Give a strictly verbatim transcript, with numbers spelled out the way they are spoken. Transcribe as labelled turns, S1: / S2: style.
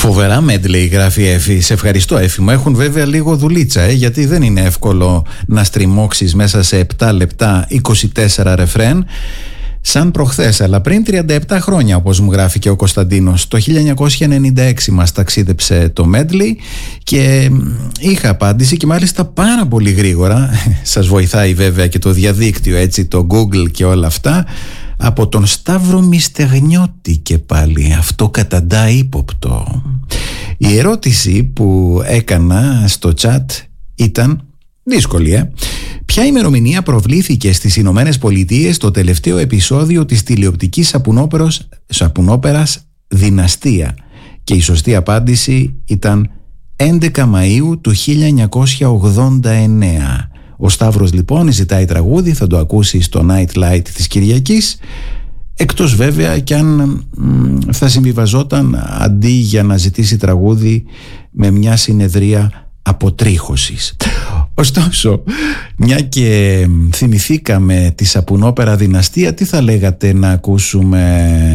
S1: Φοβερά medley, γράφει Εφη. Σε ευχαριστώ, Εφη μου. Έχουν βέβαια λίγο δουλίτσα, ε, γιατί δεν είναι εύκολο να στριμώξεις μέσα σε επτά λεπτά είκοσι τέσσερα ρεφρέν. Σαν προχθές, αλλά πριν τριάντα επτά χρόνια, όπως μου γράφει και ο Κωνσταντίνος. Το χίλια εννιακόσια ενενήντα έξι μας ταξίδεψε το medley και είχα απάντηση, και μάλιστα πάρα πολύ γρήγορα. Σας βοηθάει βέβαια και το διαδίκτυο, έτσι, το Google και όλα αυτά. Από τον Σταύρο Μυστεγνιώτη, και πάλι αυτό καταντά ύποπτο. Η ερώτηση που έκανα στο chat ήταν δύσκολη, ε? Ποια ημερομηνία προβλήθηκε στις Ηνωμένες Πολιτείες το τελευταίο επεισόδιο της τηλεοπτικής σαπουνόπερας, σαπουνόπερας Δυναστεία? Και η σωστή απάντηση ήταν έντεκα Μαΐου του χίλια εννιακόσια ογδόντα εννέα. Ο Σταύρος λοιπόν ζητάει τραγούδι, θα το ακούσει στο Night Light της Κυριακής, εκτός βέβαια κι αν μ, θα συμβιβαζόταν, αντί για να ζητήσει τραγούδι, με μια συνεδρία αποτρίχωσης. Ωστόσο, μια και θυμηθήκαμε τη σαπουνόπερα Δυναστεία, τι θα λέγατε να ακούσουμε